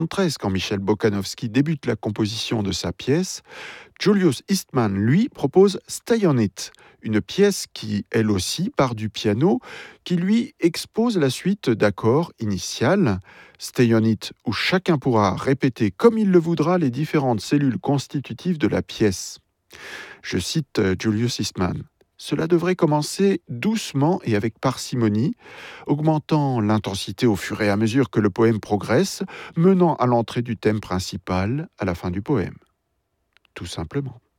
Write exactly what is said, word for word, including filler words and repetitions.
treize, quand Michel Bokanovsky débute la composition de sa pièce, Julius Eastman, lui, propose Stay on It, une pièce qui, elle aussi, part du piano, qui lui expose la suite d'accords initiales. Stay on It, où chacun pourra répéter comme il le voudra les différentes cellules constitutives de la pièce. Je cite euh, Julius Eastman. Cela devrait commencer doucement et avec parcimonie, augmentant l'intensité au fur et à mesure que le poème progresse, menant à l'entrée du thème principal à la fin du poème. Tout simplement.